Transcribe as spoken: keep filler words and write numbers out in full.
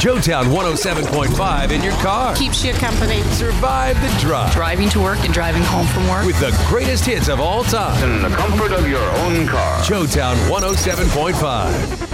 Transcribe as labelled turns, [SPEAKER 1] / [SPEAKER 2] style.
[SPEAKER 1] Joetown one oh seven point five in your car.
[SPEAKER 2] Keeps you company.
[SPEAKER 1] Survive the drive.
[SPEAKER 2] Driving to work and driving home from work.
[SPEAKER 1] With the greatest hits of all time.
[SPEAKER 3] In the comfort of your own car.
[SPEAKER 1] Joetown one oh seven point five.